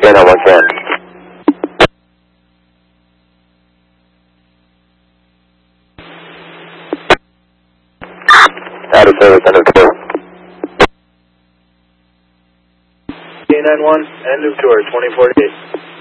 K9 1 can. Out of service, end of tour. K91, end of tour, 2048.